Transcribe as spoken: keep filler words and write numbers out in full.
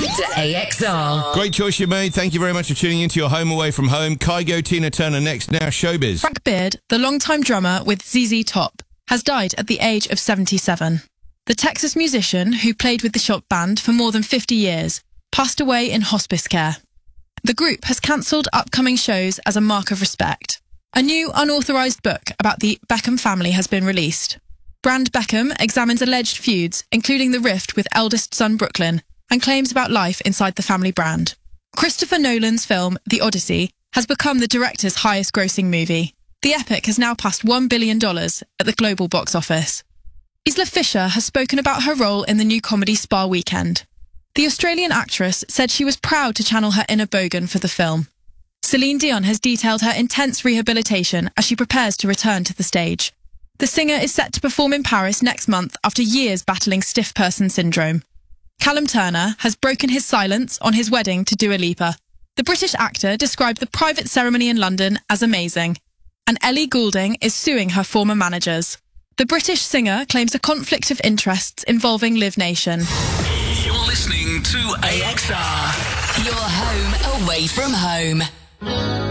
to A X R. Great choice you made. Thank you very much for tuning into your home away from home. Kygo, Tina Turner next. Now showbiz. Frank Beard, the longtime drummer with Z Z Top, has died at the age of seventy-seven. The Texas musician, who played with the Shock Band for more than fifty years, passed away in hospice care. The group has cancelled upcoming shows as a mark of respect. A new unauthorised book about the Beckham family has been released. Brand Beckham examines alleged feuds, including the rift with eldest son Brooklyn, and claims about life inside the family brand. Christopher Nolan's film, The Odyssey, has become the director's highest-grossing movie. The epic has now passed one billion dollars at the global box office. Isla Fisher has spoken about her role in the new comedy Spa Weekend. The Australian actress said she was proud to channel her inner bogan for the film. Celine Dion has detailed her intense rehabilitation as she prepares to return to the stage. The singer is set to perform in Paris next month after years battling stiff person syndrome. Callum Turner has broken his silence on his wedding to Dua Lipa. The British actor described the private ceremony in London as amazing. And Ellie Goulding is suing her former managers. The British singer claims a conflict of interests involving Live Nation. You're listening to A X R. Your home away from home.